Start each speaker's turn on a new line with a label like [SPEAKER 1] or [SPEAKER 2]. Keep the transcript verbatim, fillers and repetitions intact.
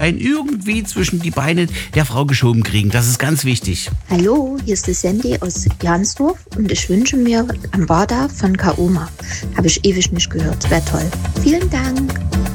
[SPEAKER 1] Bein irgendwie zwischen die Beine der Frau geschoben kriegen. Das ist ganz wichtig.
[SPEAKER 2] Hallo, hier ist die Sandy aus Jansdorf und ich wünsche mir Lambada von Kaoma. Habe ich ewig nicht gehört. Wäre toll. Vielen Dank.